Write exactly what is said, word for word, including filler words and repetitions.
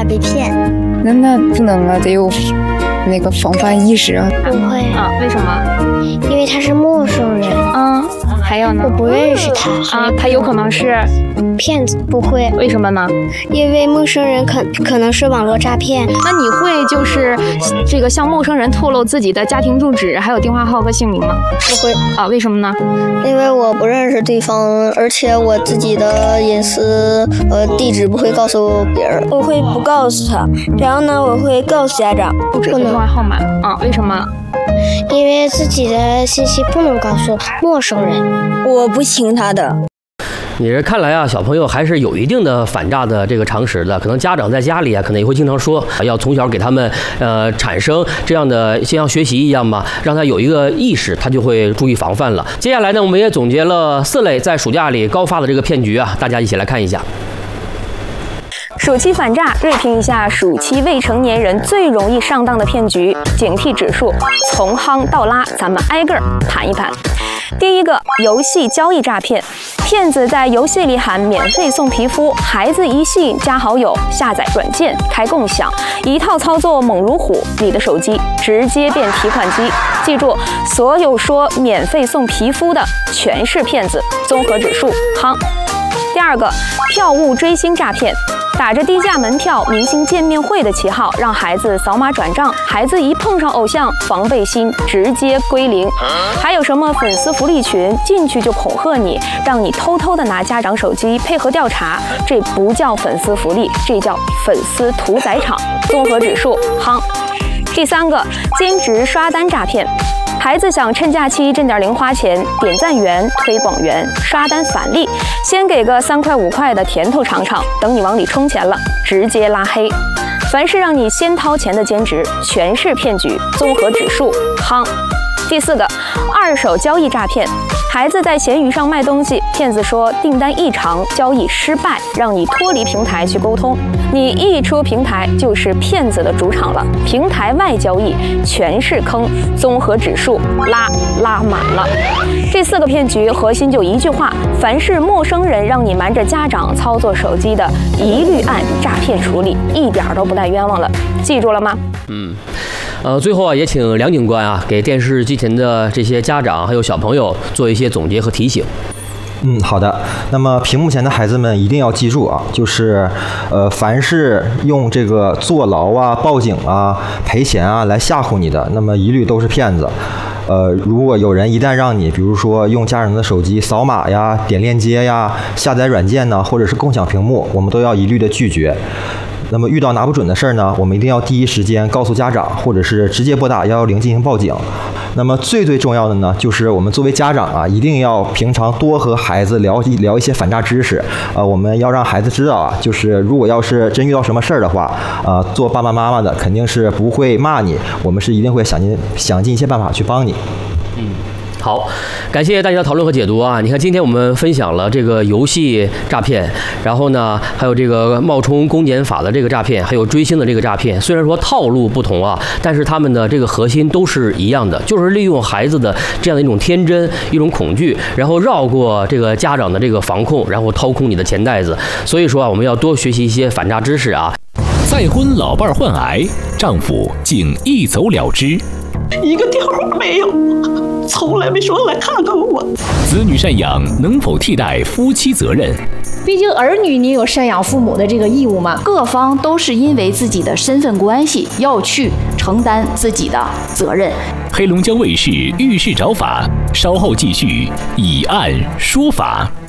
被骗。 那那不能啊，得有那个防范意识啊。 不会啊？为什么？ 因为他是陌生人。 嗯，还有呢？ 我不认识他。 啊，他有可能是骗子。不会。 为什么呢？ 因为陌生人可可能是网络诈骗。 那你会就是这个向陌生人透露自己的家庭住址还有电话号和姓名吗？ 不会。 啊，为什么呢？ 因为我不认识对方，而且我自己的隐私呃地址不会告诉别人。 我会不告诉他，然后呢，我会告诉家长住址和电话号码。啊，为什么？ 因为自己的信息不能告诉陌生人。 我不听他的。 你这看来啊，小朋友还是有一定的反诈的这个常识的。可能家长在家里啊，可能也会经常说，要从小给他们呃产生这样的像学习一样嘛，让他有一个意识，他就会注意防范了。接下来呢，我们也总结了四类在暑假里高发的这个骗局啊，大家一起来看一下。 暑期反诈，锐评一下暑期未成年人最容易上当的骗局，警惕指数从夯到拉，咱们挨个儿盘一盘。第一个，游戏交易诈骗，骗子在游戏里喊免费送皮肤，孩子一信加好友，下载软件，开共享，一套操作猛如虎，你的手机直接变提款机。记住，所有说免费送皮肤的全是骗子，综合指数夯。第二个，票务追星诈骗，打着低价门票、明星见面会的旗号，让孩子扫码转账，孩子一碰上偶像，防备心直接归零。还有什么粉丝福利群，进去就恐吓你，让你偷偷的拿家长手机配合调查，这不叫粉丝福利，这叫粉丝屠宰场。综合指数夯。第三个，兼职刷单诈骗。孩子想趁假期挣点零花钱，点赞员、推广员、刷单返利，先给个三块五块的甜头尝尝，等你往里充钱了，直接拉黑。凡是让你先掏钱的兼职，全是骗局，综合指数夯。第四个，二手交易诈骗。孩子在闲鱼上卖东西，骗子说订单异常，交易失败，让你脱离平台去沟通。你一出平台就是骗子的主场了，平台外交易全是坑，综合指数拉拉满了。这四个骗局核心就一句话：凡是陌生人让你瞒着家长操作手机的，一律按诈骗处理，一点都不带冤枉了。记住了吗？ 嗯。呃，最后啊，也请梁警官啊，给电视机前的这些家长还有小朋友做一些总结和提醒。 嗯，好的。那么屏幕前的孩子们一定要记住啊，就是，呃，凡是用这个坐牢啊、报警啊、赔钱啊来吓唬你的，那么一律都是骗子。呃，如果有人一旦让你，比如说用家长的手机扫码呀、点链接呀、下载软件呢，或者是共享屏幕，我们都要一律的拒绝。那么遇到拿不准的事儿呢，我们一定要第一时间告诉家长，或者是直接拨打一一零进行报警。那么最最重要的呢，就是我们作为家长啊，一定要平常多和孩子聊一聊一些反诈知识。呃，我们要让孩子知道啊，就是如果要是真遇到什么事儿的话，呃，做爸爸妈妈的肯定是不会骂你，我们是一定会想尽想尽一切办法去帮你。 嗯。好，感谢大家的讨论和解读啊！你看，今天我们分享了这个游戏诈骗，然后呢，还有这个冒充公检法的这个诈骗，还有追星的这个诈骗。虽然说套路不同啊，但是他们的这个核心都是一样的，就是利用孩子的这样的一种天真、一种恐惧，然后绕过这个家长的这个防控，然后掏空你的钱袋子。所以说啊，我们要多学习一些反诈知识啊。 再婚老伴患癌，丈夫竟一走了之， 一个电话没有。从来没说来看看我。 子女赡养能否替代夫妻责任？ 毕竟儿女你有赡养父母的这个义务嘛，各方都是因为自己的身份关系要去承担自己的责任。 黑龙江卫视遇事找法，稍后继续以案说法。